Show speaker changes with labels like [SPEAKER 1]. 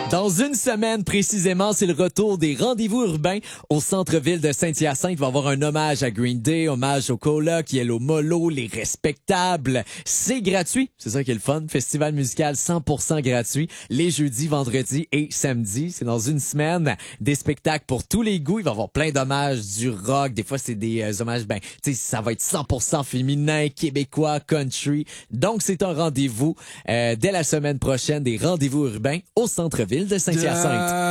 [SPEAKER 1] Dans une semaine, précisément, c'est le retour des rendez-vous urbains au centre-ville de Saint-Hyacinthe. Il va y avoir un hommage à Green Day, hommage au Coloc, Yellow Molo, les respectables. C'est gratuit. C'est ça qui est le fun. Festival musical 100% gratuit. Les jeudis, vendredis et samedis. C'est dans une semaine. Des spectacles pour tous les goûts. Il va y avoir plein d'hommages, du rock. Des fois, c'est des hommages, tu sais, ça va être 100% féminin, québécois, country. Donc, c'est un rendez-vous dès la semaine prochaine, des rendez-vous urbains au centre-ville de Saint-Hyacinthe.